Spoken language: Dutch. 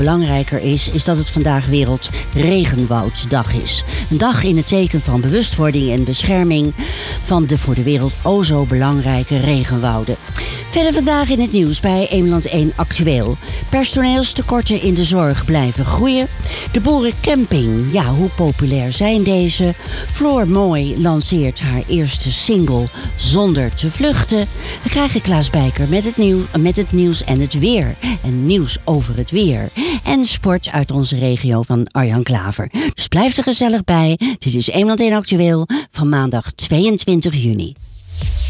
Belangrijker is dat het vandaag Wereldregenwouddag is. Een dag in het teken van bewustwording en bescherming van de voor de wereld o zo belangrijke regenwouden. Verder vandaag in het nieuws bij Eemland 1 Actueel. Personeelstekorten in de zorg blijven groeien. De boerencamping, ja, hoe populair zijn deze? Floor Mooi lanceert haar eerste single Zonder te vluchten. We krijgen Klaas Bijker met het nieuws en het weer. En nieuws over het weer. En sport uit onze regio van Arjan Klaver. Dus blijf er gezellig bij. Dit is Eemland 1 Actueel van maandag 22 juni.